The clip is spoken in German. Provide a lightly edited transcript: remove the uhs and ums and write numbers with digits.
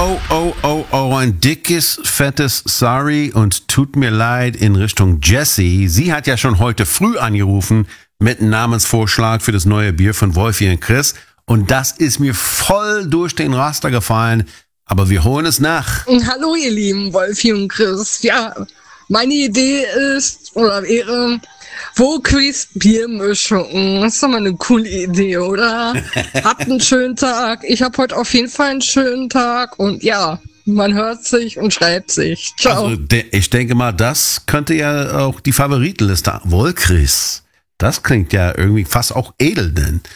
ein dickes, fettes Sorry und tut mir leid in Richtung Jessie. Sie hat ja schon heute früh angerufen mit einem Namensvorschlag für das neue Bier von Wolfi und Chris. Und das ist mir voll durch den Raster gefallen. Aber wir holen es nach. Hallo ihr lieben Wolfi und Chris. Ja, meine Idee ist, oder wäre, Vauquis Biermischung. Das ist doch mal eine coole Idee, oder? Habt einen schönen Tag. Ich habe heute auf jeden Fall einen schönen Tag. Und ja, man hört sich und schreibt sich. Ciao. Also, ich denke mal, das könnte ja auch die Favoritenliste. Vauquis. Das klingt ja irgendwie fast auch edel, denn.